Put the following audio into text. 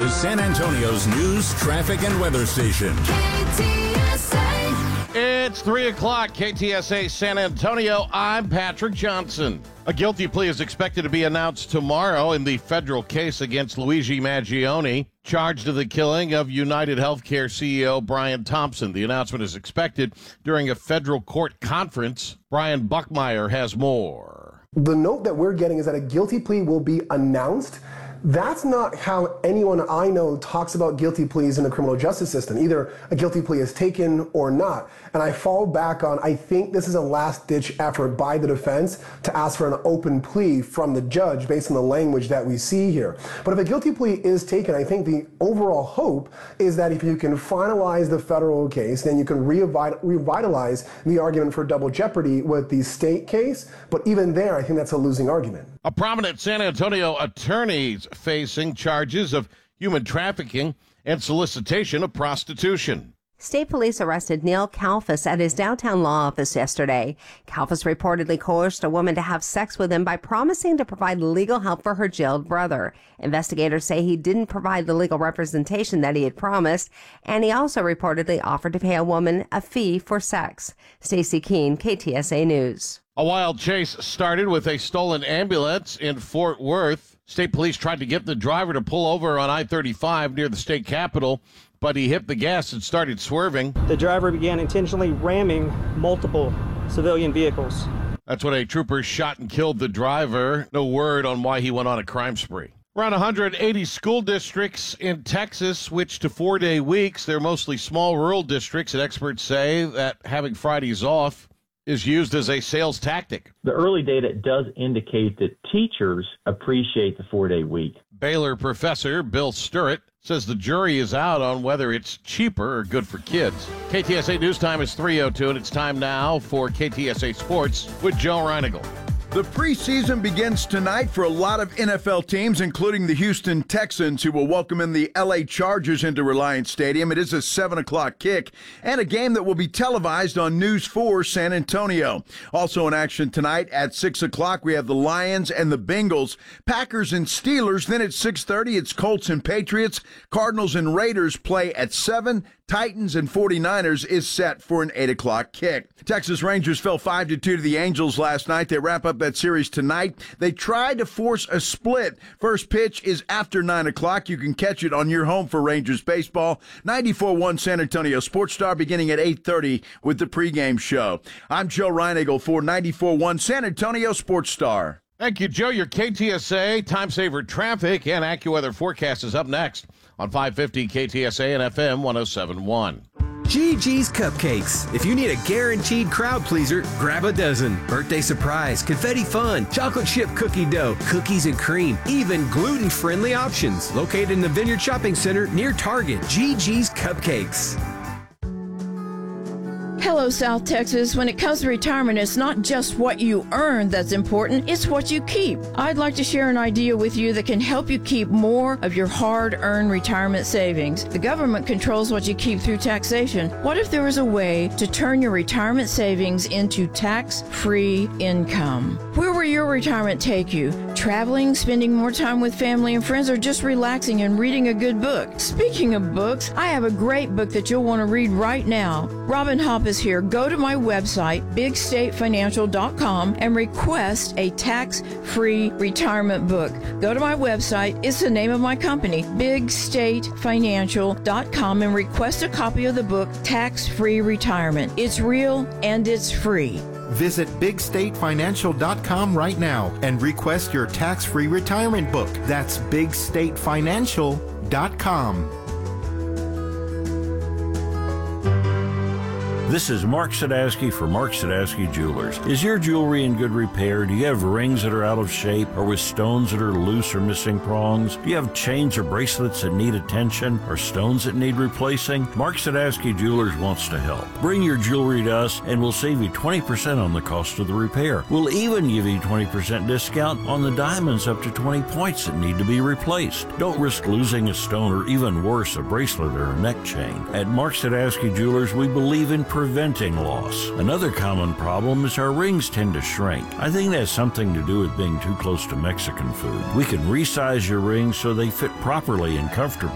is San Antonio's news, traffic, and weather station. KTSA. It's 3 o'clock, KTSA San Antonio. I'm Patrick Johnson. A guilty plea is expected to be announced tomorrow in the federal case against Luigi Maggioni, charged of the killing of United Healthcare CEO Brian Thompson. The announcement is expected during a federal court conference. Brian Buckmeyer has more. The note that we're getting is that a guilty plea will be announced. That's not how anyone I know talks about guilty pleas in the criminal justice system. Either a guilty plea is taken or not. And I fall back on, I think this is a last-ditch effort by the defense to ask for an open plea from the judge based on the language that we see here. But if a guilty plea is taken, I think the overall hope is that if you can finalize the federal case, then you can revitalize the argument for double jeopardy with the state case. But even there, I think that's a losing argument. A prominent San Antonio attorney facing charges of human trafficking and solicitation of prostitution. State police arrested Neil Kalfas at his downtown law office yesterday. Kalfas reportedly coerced a woman to have sex with him by promising to provide legal help for her jailed brother. Investigators say he didn't provide the legal representation that he had promised, and he also reportedly offered to pay a woman a fee for sex. Stacey Keene, KTSA News. A wild chase started with a stolen ambulance in Fort Worth. State police tried to get the driver to pull over on I-35 near the state capitol, but he hit the gas and started swerving. The driver began intentionally ramming multiple civilian vehicles. That's when a trooper shot and killed the driver. No word on why he went on a crime spree. Around 180 school districts in Texas switched to 4-day weeks. They're mostly small rural districts, and experts say that having Fridays off is used as a sales tactic. The early data does indicate that teachers appreciate the 4-day week. Baylor professor Bill Sturrett says the jury is out on whether it's cheaper or good for kids. KTSA News Time is 3:02, and it's time now for KTSA Sports with Joe Reinigal. The preseason begins tonight for a lot of NFL teams, including the Houston Texans, who will welcome in the LA Chargers into Reliance Stadium. It is a 7 o'clock kick and a game that will be televised on News 4 San Antonio. Also in action tonight at 6 o'clock, we have the Lions and the Bengals, Packers and Steelers. Then at 6:30, it's Colts and Patriots. Cardinals and Raiders play at 7. Titans and 49ers is set for an 8 o'clock kick. Texas Rangers fell 5-2 to the Angels last night. They wrap up that series tonight. They tried to force a split. First pitch is after 9 o'clock. You can catch it on your home for Rangers baseball. 94.1 San Antonio Sports Star beginning at 8:30 with the pregame show. I'm Joe Reinigal for 94.1 San Antonio Sports Star. Thank you, Joe. Your KTSA Time Saver Traffic and AccuWeather forecast is up next on 550 KTSA and FM 107.1. GG's Cupcakes. If you need a guaranteed crowd pleaser, grab a dozen. Birthday surprise, confetti fun, chocolate chip cookie dough, cookies and cream, even gluten-friendly options. Located in the Vineyard Shopping Center near Target. GG's Cupcakes. Hello, South Texas. When it comes to retirement, it's not just what you earn that's important, it's what you keep. I'd like to share an idea with you that can help you keep more of your hard-earned retirement savings. The government controls what you keep through taxation. What if there was a way to turn your retirement savings into tax-free income? Where will your retirement take you? Traveling, spending more time with family and friends, or just relaxing and reading a good book? Speaking of books, I have a great book that you'll want to read right now. Robin Hopp is here. Go to my website, bigstatefinancial.com, and request a tax-free retirement book. Go to my website. It's the name of my company, bigstatefinancial.com, and request a copy of the book, Tax-Free Retirement. It's real and it's free. Visit bigstatefinancial.com right now and request your tax-free retirement book. That's bigstatefinancial.com. This is Mark Sadowski for Mark Sadowski Jewelers. Is your jewelry in good repair? Do you have rings that are out of shape or with stones that are loose or missing prongs? Do you have chains or bracelets that need attention or stones that need replacing? Mark Sadowski Jewelers wants to help. Bring your jewelry to us and we'll save you 20% on the cost of the repair. We'll even give you 20% discount on the diamonds up to 20 points that need to be replaced. Don't risk losing a stone or even worse, a bracelet or a neck chain. At Mark Sadowski Jewelers, we believe in preventing loss. Another common problem is our rings tend to shrink. I think that has something to do with being too close to Mexican food. We can resize your rings so they fit properly and comfortably.